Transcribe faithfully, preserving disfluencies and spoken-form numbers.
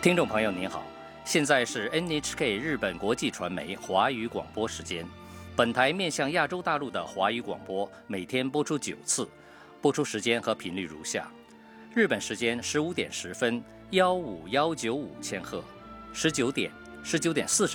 听众朋友您好，现在是 N H K 日本国际传媒华语广播时间。本台面向亚洲大陆的华语广播每天播出九次，播出时间和频率如下：日本时间十五点十分，幺五幺九五千赫；十九点、十九点四十